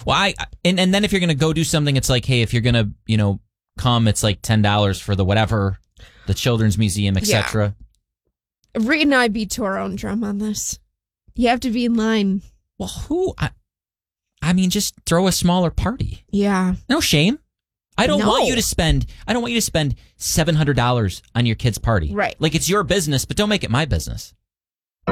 Well, and then if you're going to go do something, it's like, hey, if you're going to, come, it's like $10 for the whatever, the Children's Museum, etc. Yeah. Reed and I beat to our own drum on this. You have to be in line. Well, I mean, just throw a smaller party. Yeah. No shame. I don't want you to spend $700 on your kid's party. Right. Like, it's your business, but don't make it my business.